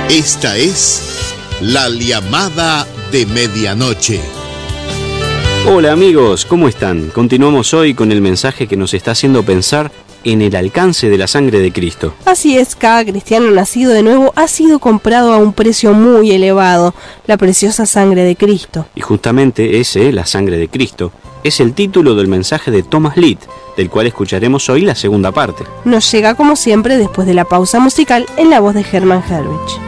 Esta es la llamada de medianoche. Hola amigos, ¿cómo están? Continuamos hoy con el mensaje que nos está haciendo pensar en el alcance de la sangre de Cristo. Así es, cada cristiano nacido de nuevo ha sido comprado a un precio muy elevado, la preciosa sangre de Cristo. Y justamente ese, la sangre de Cristo, es el título del mensaje de Thomas Litt, del cual escucharemos hoy la segunda parte. Nos llega como siempre después de la pausa musical en la voz de Hermann Herrich.